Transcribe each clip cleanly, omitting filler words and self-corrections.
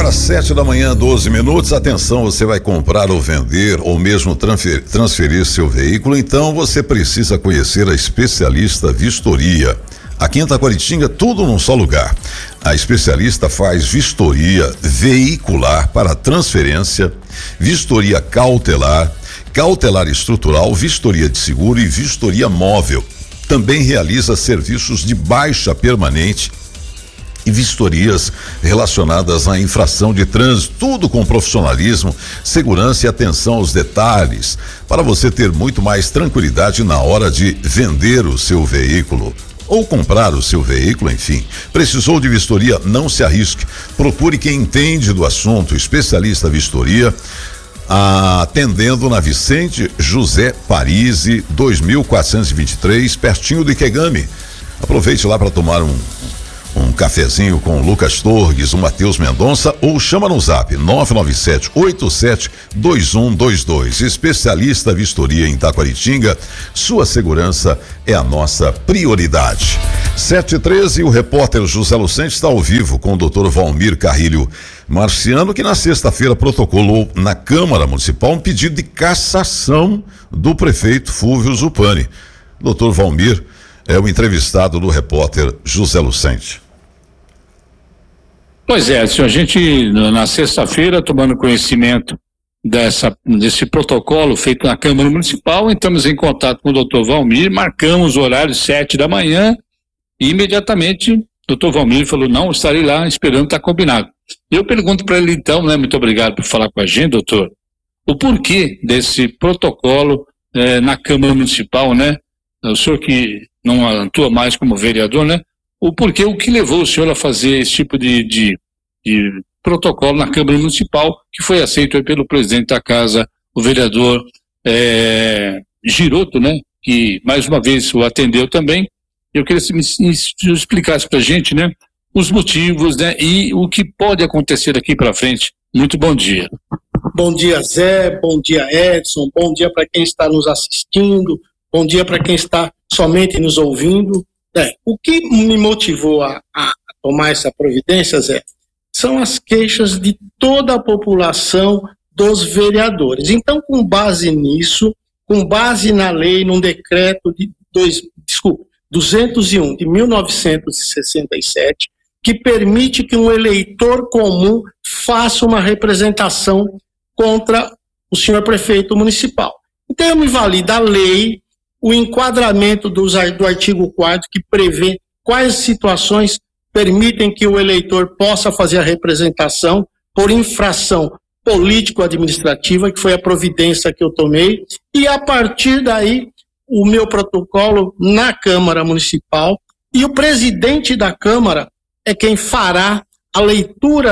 Agora 7h, 12 minutos. Atenção, você vai comprar ou vender ou mesmo transferir seu veículo, então você precisa conhecer a especialista Vistoria. Aqui em Itaquaritinga, tudo num só lugar. A especialista faz vistoria veicular para transferência, vistoria cautelar, cautelar estrutural, vistoria de seguro e vistoria móvel. Também realiza serviços de baixa permanente e vistorias relacionadas à infração de trânsito, tudo com profissionalismo, segurança e atenção aos detalhes, para você ter muito mais tranquilidade na hora de vender o seu veículo ou comprar o seu veículo, enfim. Precisou de vistoria? Não se arrisque. Procure quem entende do assunto, especialista vistoria, atendendo na Vicente José Parisi, 2423, pertinho do Ikegami. Aproveite lá para tomar um cafezinho com o Lucas Torres, o Matheus Mendonça, ou chama no zap 997-87-2122. Especialista Vistoria em Itaquaritinga, sua segurança é a nossa prioridade. 7h13, o repórter José Lucente está ao vivo com o Dr. Valmir Carrilho Marciano, que na sexta-feira protocolou na Câmara Municipal um pedido de cassação do prefeito Fúvio Zupani. Dr. Valmir é o entrevistado do repórter José Lucente. Pois é, a gente na sexta-feira, tomando conhecimento desse protocolo feito na Câmara Municipal, entramos em contato com o Dr. Valmir, marcamos o horário 7h e imediatamente o Dr. Valmir falou, não, estarei lá esperando, está combinado. Eu pergunto para ele então, né, muito obrigado por falar com a gente, doutor, o porquê desse protocolo na Câmara Municipal, né? O senhor que não atua mais como vereador, né? O porquê, o que levou o senhor a fazer esse tipo de protocolo na Câmara Municipal, que foi aceito aí pelo presidente da casa, o vereador Giroto, né? Que mais uma vez o atendeu também. Eu queria que você explicasse para a gente, né? Os motivos, né? E o que pode acontecer daqui para frente. Muito bom dia. Bom dia, Zé. Bom dia, Edson. Bom dia para quem está nos assistindo. Bom dia para quem está somente nos ouvindo. O que me motivou a tomar essa providência, Zé, são as queixas de toda a população dos vereadores. Então, com base nisso, com base na lei, num decreto de 201 de 1967, que permite que um eleitor comum faça uma representação contra o senhor prefeito municipal. Então, eu me vali da lei, o enquadramento do artigo 4º, que prevê quais situações permitem que o eleitor possa fazer a representação por infração político-administrativa, que foi a providência que eu tomei, e a partir daí o meu protocolo na Câmara Municipal, e o presidente da Câmara é quem fará a leitura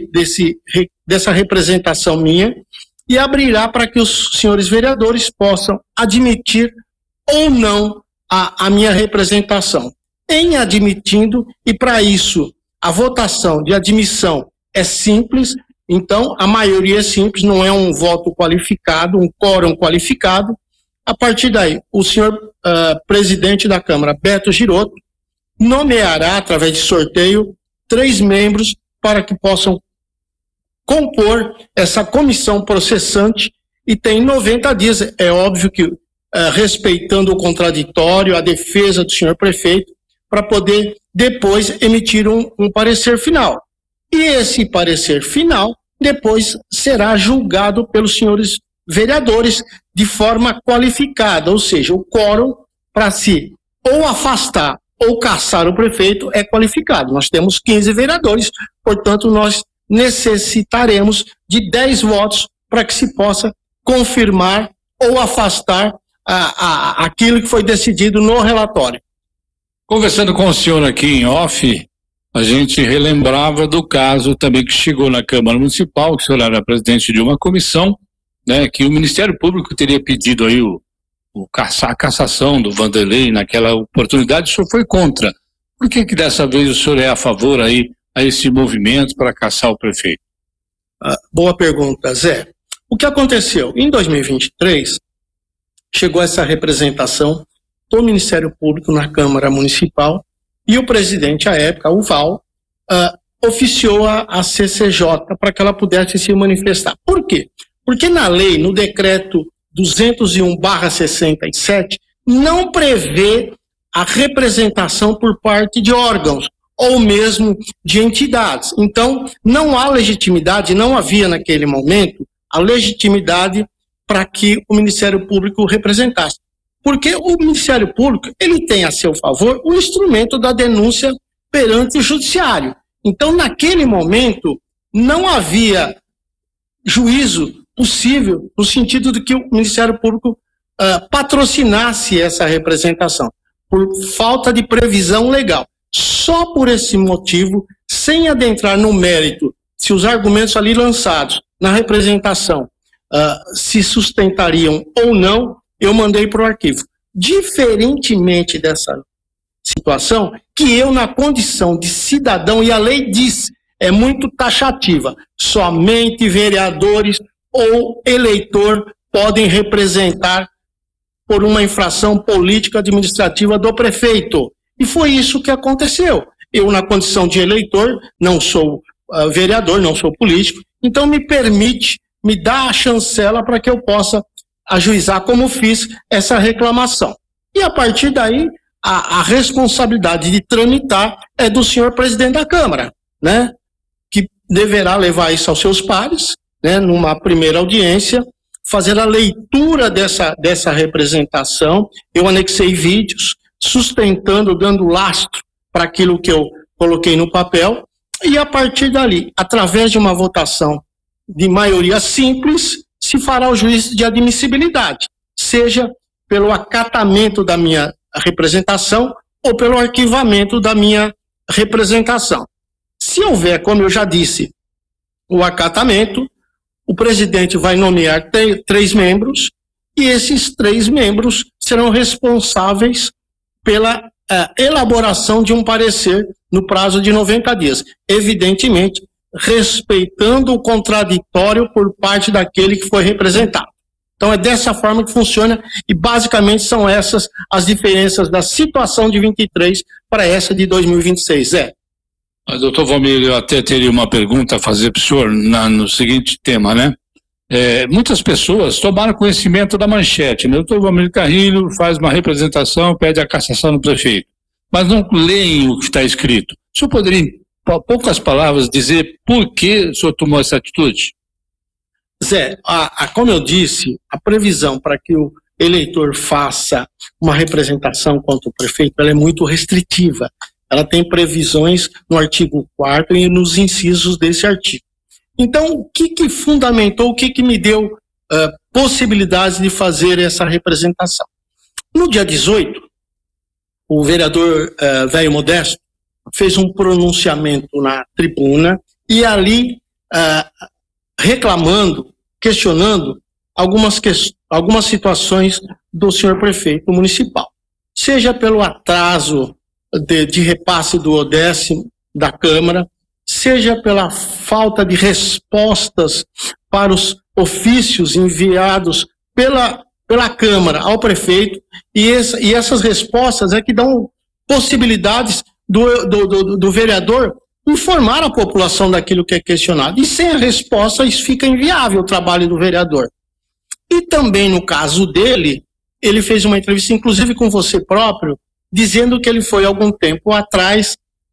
dessa representação minha e abrirá para que os senhores vereadores possam admitir ou não a minha representação. Em admitindo, e para isso a votação de admissão é simples, então a maioria é simples, não é um voto qualificado, um quórum qualificado. A partir daí, o senhor presidente da Câmara, Beto Giroto, nomeará, através de sorteio, 3 membros para que possam compor essa comissão processante e tem 90 dias, é óbvio que respeitando o contraditório, a defesa do senhor prefeito, para poder depois emitir um parecer final. E esse parecer final depois será julgado pelos senhores vereadores de forma qualificada, ou seja, o quórum para se ou afastar ou cassar o prefeito é qualificado. Nós temos 15 vereadores, portanto nós necessitaremos de 10 votos para que se possa confirmar ou afastar aquilo que foi decidido no relatório. Conversando com o senhor aqui em off, a gente relembrava do caso também que chegou na Câmara Municipal, que o senhor era presidente de uma comissão, né, que o Ministério Público teria pedido aí a cassação do Vanderlei naquela oportunidade, o senhor foi contra. Por que dessa vez o senhor é a favor aí a esse movimento para cassar o prefeito? Boa pergunta, Zé. O que aconteceu? Em 2023, chegou essa representação do Ministério Público na Câmara Municipal e o presidente, à época, o Val, oficiou a CCJ para que ela pudesse se manifestar. Por quê? Porque na lei, no decreto 201/67, não prevê a representação por parte de órgãos ou mesmo de entidades. Então, não há legitimidade, não havia naquele momento a legitimidade para que o Ministério Público representasse. Porque o Ministério Público, ele tem a seu favor o instrumento da denúncia perante o Judiciário. Então, naquele momento, não havia juízo possível no sentido de que o Ministério Público patrocinasse essa representação, por falta de previsão legal. Só por esse motivo, sem adentrar no mérito, se os argumentos ali lançados na representação se sustentariam ou não, eu mandei para o arquivo. Diferentemente dessa situação, que eu, na condição de cidadão, e a lei diz, é muito taxativa, somente vereadores ou eleitor podem representar por uma infração política administrativa do prefeito. E foi isso que aconteceu. Eu, na condição de eleitor, não sou vereador, não sou político, então me dá a chancela para que eu possa ajuizar, como fiz, essa reclamação. E a partir daí, a responsabilidade de tramitar é do senhor presidente da Câmara, né? Que deverá levar isso aos seus pares, né? Numa primeira audiência, fazer a leitura dessa representação. Eu anexei vídeos sustentando, dando lastro para aquilo que eu coloquei no papel, e a partir dali, através de uma votação de maioria simples, se fará o juízo de admissibilidade, seja pelo acatamento da minha representação ou pelo arquivamento da minha representação. Se houver, como eu já disse, o acatamento, o presidente vai nomear 3 membros, e esses 3 membros serão responsáveis pela elaboração de um parecer no prazo de 90 dias. Evidentemente, respeitando o contraditório por parte daquele que foi representado. Então é dessa forma que funciona, e basicamente são essas as diferenças da situação de 23 para essa de 2026. Mas, doutor Valmir, eu até teria uma pergunta a fazer para o senhor no seguinte tema, né? Muitas pessoas tomaram conhecimento da manchete, né? O doutor Valmir Carrilho faz uma representação, pede a cassação do prefeito, mas não leem o que está escrito. O senhor poderia, em poucas palavras, dizer por que o senhor tomou essa atitude? Zé, como eu disse, a previsão para que o eleitor faça uma representação contra o prefeito, ela é muito restritiva. Ela tem previsões no artigo 4º e nos incisos desse artigo. Então, o que fundamentou, o que me deu possibilidades de fazer essa representação? No dia 18, o vereador Velho Modesto fez um pronunciamento na tribuna e ali reclamando, questionando algumas situações do senhor prefeito municipal. Seja pelo atraso de repasse do Odécimo da Câmara, seja pela falta de respostas para os ofícios enviados pela Câmara ao prefeito, e essas respostas é que dão possibilidades do vereador informar a população daquilo que é questionado. E sem a resposta, isso fica inviável o trabalho do vereador. E também, no caso dele, ele fez uma entrevista, inclusive com você próprio, dizendo que ele foi, algum tempo atrás,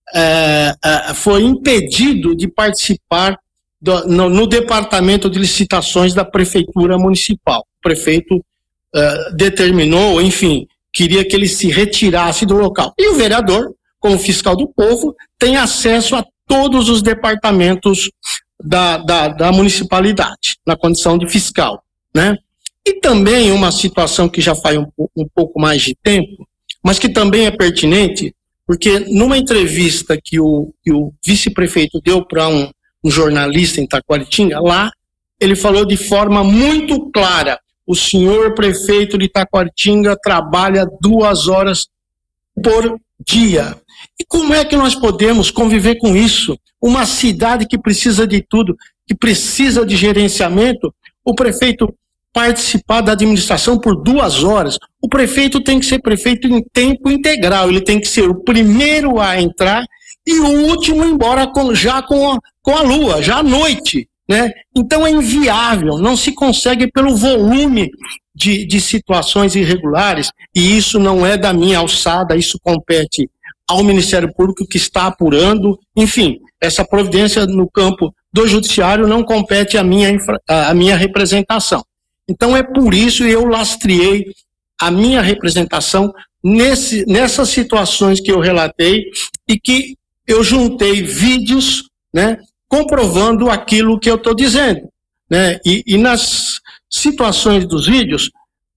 foi impedido de participar no departamento de licitações da Prefeitura Municipal. O prefeito determinou, enfim, queria que ele se retirasse do local. E o vereador, como fiscal do povo, tem acesso a todos os departamentos da municipalidade, na condição de fiscal, né? E também uma situação que já faz um pouco mais de tempo, mas que também é pertinente, porque numa entrevista que o vice-prefeito deu para um jornalista em Taquaritinga, lá ele falou de forma muito clara: o senhor prefeito de Taquaritinga trabalha 2 horas por dia. E como é que nós podemos conviver com isso? Uma cidade que precisa de tudo, que precisa de gerenciamento, o prefeito participar da administração por 2 horas. O prefeito tem que ser prefeito em tempo integral, ele tem que ser o primeiro a entrar e o último embora já com a lua, já à noite, né? Então é inviável, não se consegue pelo volume de situações irregulares, e isso não é da minha alçada, isso compete ao Ministério Público que está apurando. Enfim, essa providência no campo do judiciário não compete à minha representação. Então é por isso que eu lastreei a minha representação nessas situações que eu relatei e que eu juntei vídeos, né, comprovando aquilo que eu estou dizendo, né? E nas situações dos vídeos,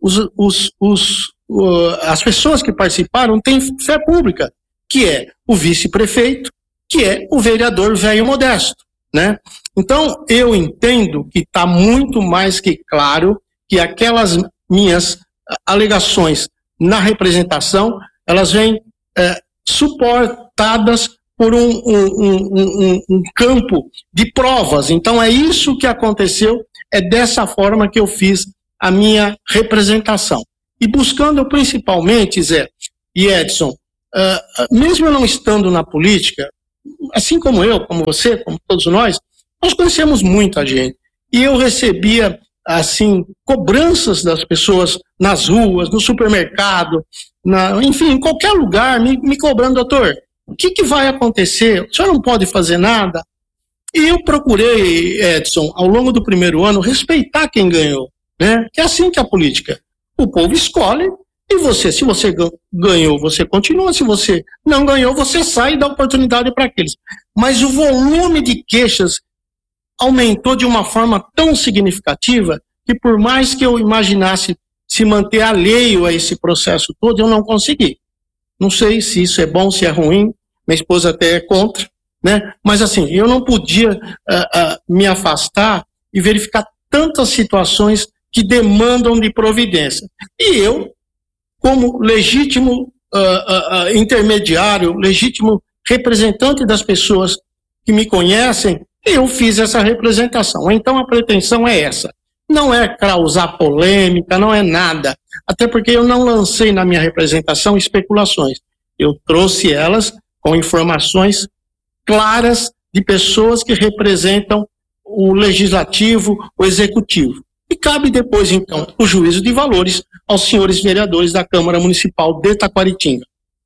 as pessoas que participaram têm fé pública, que é o vice-prefeito, que é o vereador Velho Modesto, né? Então, eu entendo que está muito mais que claro que aquelas minhas alegações na representação, elas vêm suportadas por um campo de provas. Então, é isso que aconteceu, é dessa forma que eu fiz a minha representação. E buscando principalmente, Zé e Edson, mesmo eu não estando na política, assim como eu, como você, como todos nós conhecemos muita gente. E eu recebia, assim, cobranças das pessoas nas ruas, no supermercado, enfim, em qualquer lugar, me cobrando: doutor, o que vai acontecer? O senhor não pode fazer nada? E eu procurei, Edson, ao longo do primeiro ano, respeitar quem ganhou, né? Que é assim que é a política. O povo escolhe e você, se você ganhou, você continua. Se você não ganhou, você sai e dá oportunidade para aqueles. Mas o volume de queixas aumentou de uma forma tão significativa que, por mais que eu imaginasse se manter alheio a esse processo todo, eu não consegui. Não sei se isso é bom, se é ruim, minha esposa até é contra, né? Mas assim, eu não podia me afastar e verificar tantas situações que demandam de providência. E eu, como legítimo intermediário, legítimo representante das pessoas que me conhecem, eu fiz essa representação. Então a pretensão é essa. Não é causar polêmica, não é nada. Até porque eu não lancei na minha representação especulações. Eu trouxe elas com informações claras de pessoas que representam o legislativo, o executivo. E cabe depois, então, o juízo de valores aos senhores vereadores da Câmara Municipal de Taquaritinga.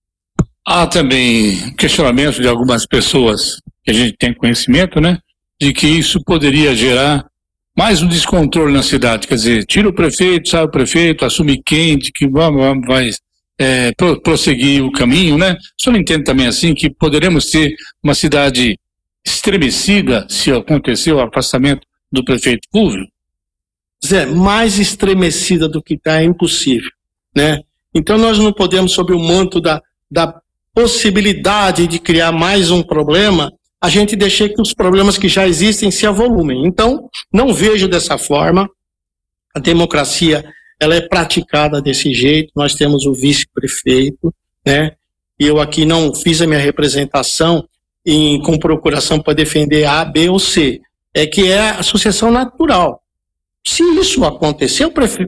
Há também questionamentos de algumas pessoas que a gente tem conhecimento, né, de que isso poderia gerar mais um descontrole na cidade. Quer dizer, tira o prefeito, sai o prefeito, assume quem, de que vai prosseguir o caminho, né? O senhor entende também assim que poderemos ter uma cidade estremecida se acontecer o afastamento do prefeito Fulvio? Zé, mais estremecida do que está é impossível, né? Então nós não podemos, sob o manto da possibilidade de criar mais um problema, a gente deixar que os problemas que já existem se avolumem. Então, não vejo dessa forma. A democracia, ela é praticada desse jeito. Nós temos o vice-prefeito, né? E eu aqui não fiz a minha representação com procuração para defender A, B ou C. É que é a sucessão natural. Se isso acontecer,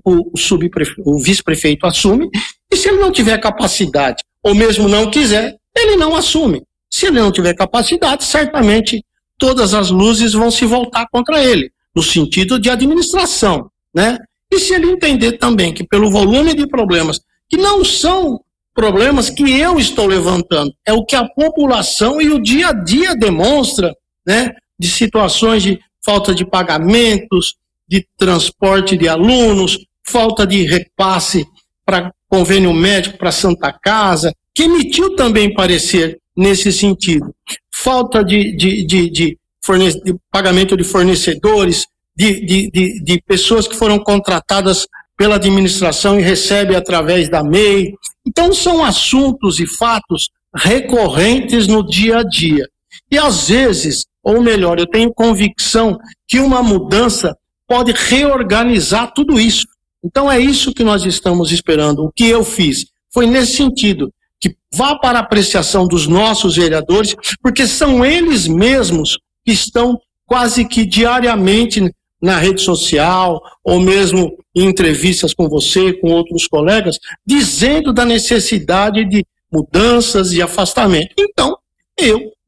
o vice-prefeito assume, e se ele não tiver capacidade, ou mesmo não quiser, ele não assume. Se ele não tiver capacidade, certamente todas as luzes vão se voltar contra ele, no sentido de administração, né? E se ele entender também que pelo volume de problemas, que não são problemas que eu estou levantando, é o que a população e o dia a dia demonstra, né? De situações de falta de pagamentos, de transporte de alunos, falta de repasse para convênio médico para Santa Casa, que emitiu também parecer nesse sentido. Falta de pagamento de fornecedores, de pessoas que foram contratadas pela administração e recebem através da MEI. Então são assuntos e fatos recorrentes no dia a dia. E às vezes, ou melhor, eu tenho convicção que uma mudança pode reorganizar tudo isso. Então é isso que nós estamos esperando. O que eu fiz foi nesse sentido, que vá para a apreciação dos nossos vereadores, porque são eles mesmos que estão quase que diariamente na rede social, ou mesmo em entrevistas com você, com outros colegas, dizendo da necessidade de mudanças e afastamento. Então, eu,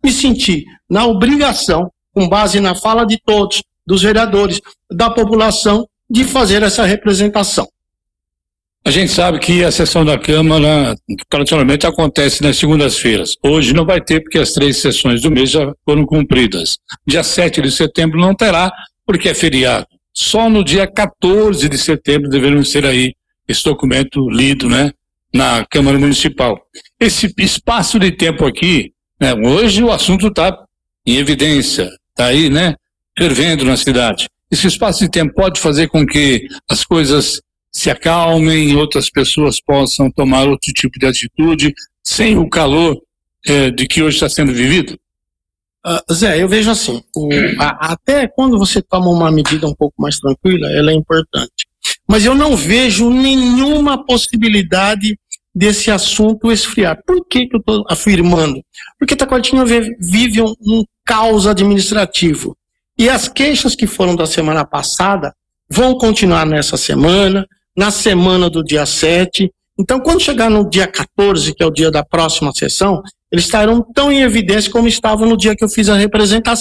me senti na obrigação, com base na fala de todos, dos vereadores, da população, de fazer essa representação. A gente sabe que a sessão da Câmara tradicionalmente acontece nas segundas-feiras. Hoje não vai ter, porque as 3 sessões do mês já foram cumpridas. Dia 7 de setembro não terá, porque é feriado. Só no dia 14 de setembro deveremos ter aí esse documento lido, né, na Câmara Municipal. Esse espaço de tempo aqui, né, hoje o assunto está em evidência, está aí, né, fervendo na cidade. Esse espaço de tempo pode fazer com que as coisas se acalmem, outras pessoas possam tomar outro tipo de atitude, sem o calor de que hoje está sendo vivido? Zé, eu vejo assim, até quando você toma uma medida um pouco mais tranquila, ela é importante. Mas eu não vejo nenhuma possibilidade desse assunto esfriar. Por que eu estou afirmando? Porque Taquaritinga vive um caos administrativo. E as queixas que foram da semana passada vão continuar nessa semana, na semana do dia 7. Então, quando chegar no dia 14, que é o dia da próxima sessão, eles estarão tão em evidência como estavam no dia que eu fiz a representação.